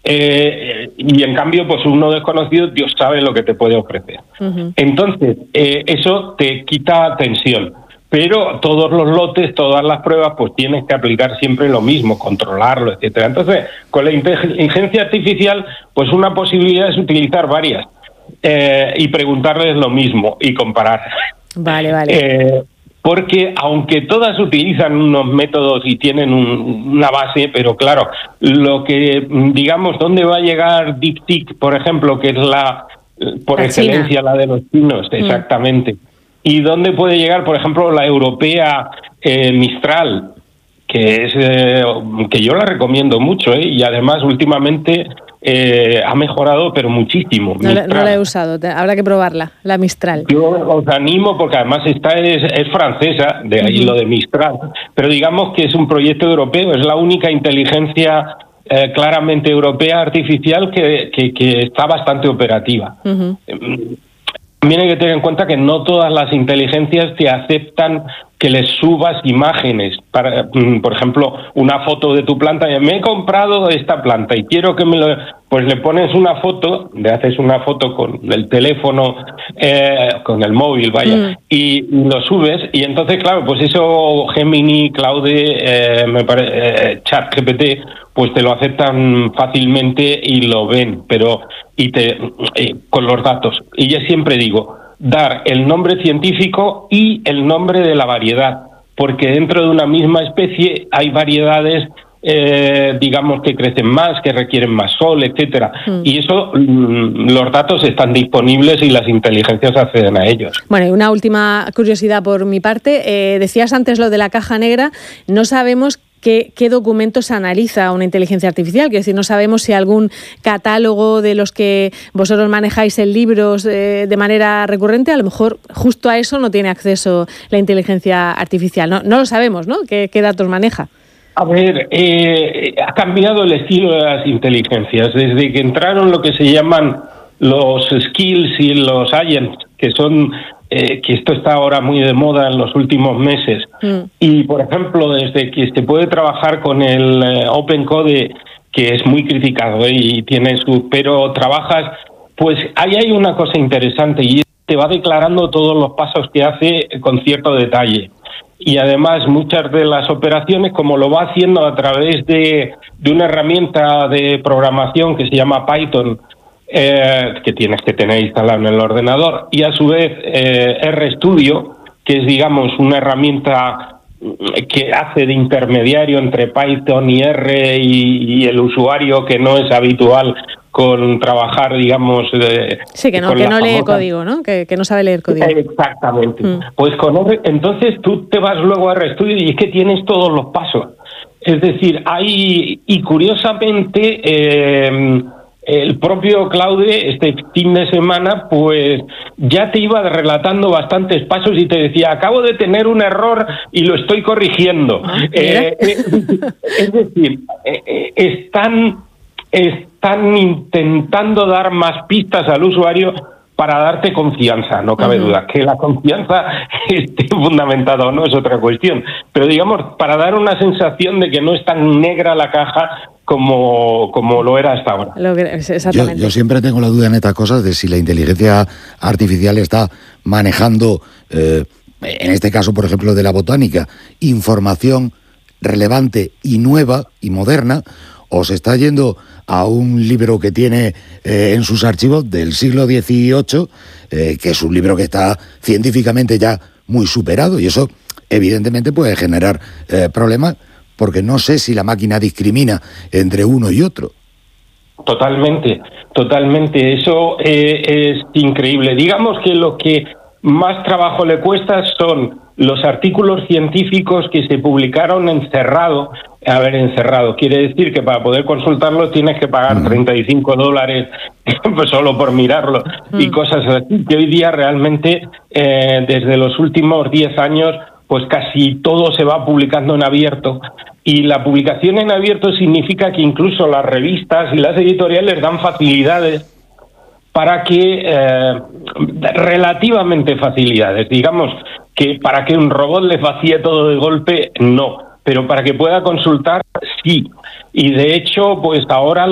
Y en cambio, pues uno desconocido, Dios sabe lo que te puede ofrecer. Uh-huh. Entonces, eso te quita tensión. Pero todos los lotes, todas las pruebas, pues tienes que aplicar siempre lo mismo, controlarlo, etcétera. Entonces, con la inteligencia artificial, pues una posibilidad es utilizar varias y preguntarles lo mismo y comparar. Vale. Porque aunque todas utilizan unos métodos y tienen una base, pero claro, lo que, digamos, ¿dónde va a llegar DeepSeek, por ejemplo, que es por excelencia China, la de los chinos, exactamente? ¿Y dónde puede llegar, por ejemplo, la europea Mistral? Que es que yo la recomiendo mucho, y además últimamente ha mejorado, pero muchísimo. No la he usado, habrá que probarla, la Mistral. Yo os animo, porque además es francesa, de ahí lo de Mistral, pero digamos que es un proyecto europeo, es la única inteligencia claramente europea artificial que está bastante operativa. También hay que tener en cuenta que no todas las inteligencias te aceptan que les subas imágenes. Por ejemplo, una foto de tu planta. Me he comprado esta planta y quiero que pues le pones una foto, le haces una foto con el teléfono, con el móvil, vaya, y lo subes. Y entonces, claro, pues eso Gemini, Claude, ChatGPT, pues te lo aceptan fácilmente y lo ven, pero con los datos. Y yo siempre digo, dar el nombre científico y el nombre de la variedad, porque dentro de una misma especie hay variedades, digamos, que crecen más, que requieren más sol, etcétera. Y eso, los datos están disponibles y las inteligencias acceden a ellos. Bueno, y una última curiosidad por mi parte. Decías antes lo de la caja negra. No sabemos ¿Qué documentos analiza una inteligencia artificial? Quiero decir, no sabemos si algún catálogo de los que vosotros manejáis en libros de manera recurrente, a lo mejor justo a eso no tiene acceso la inteligencia artificial. No lo sabemos, ¿no? ¿Qué datos maneja? A ver, ha cambiado el estilo de las inteligencias. Desde que entraron lo que se llaman los skills y los agents, que son... que esto está ahora muy de moda en los últimos meses. Y, por ejemplo, desde que se puede trabajar con el Open Code, que es muy criticado y tiene pero trabajas, pues ahí hay una cosa interesante y te va declarando todos los pasos que hace con cierto detalle. Y además muchas de las operaciones, como lo va haciendo a través de una herramienta de programación que se llama Python, que tienes que tener instalado en el ordenador, y a su vez RStudio, que es, digamos, una herramienta que hace de intermediario entre Python y R y el usuario, que no es habitual con trabajar, digamos... sí, que no lee código, ¿no? Que no sabe leer código. Exactamente. Pues entonces tú te vas luego a RStudio y es que tienes todos los pasos. Es decir, y curiosamente... el propio Claude, este fin de semana, pues ya te iba relatando bastantes pasos y te decía, acabo de tener un error y lo estoy corrigiendo. Es decir, están intentando dar más pistas al usuario para darte confianza, no cabe duda. Que la confianza esté fundamentada o no es otra cuestión. Pero digamos, para dar una sensación de que no es tan negra la caja como lo era hasta ahora. Exactamente. Yo siempre tengo la duda en estas cosas de si la inteligencia artificial está manejando, en este caso, por ejemplo, de la botánica, información relevante y nueva y moderna, o se está yendo a un libro que tiene en sus archivos del siglo XVIII, que es un libro que está científicamente ya muy superado, y eso evidentemente puede generar problemas, porque no sé si la máquina discrimina entre uno y otro. Totalmente. Eso es increíble. Digamos que lo que más trabajo le cuesta son los artículos científicos que se publicaron encerrado. A ver, encerrado quiere decir que para poder consultarlo tienes que pagar $35 pues solo por mirarlo y cosas así, que hoy día realmente desde los últimos 10 años pues casi todo se va publicando en abierto, y la publicación en abierto significa que incluso las revistas y las editoriales dan facilidades para que, relativamente facilidades, digamos que para que un robot les vacíe todo de golpe, no, pero para que pueda consultar, sí. Y de hecho, pues ahora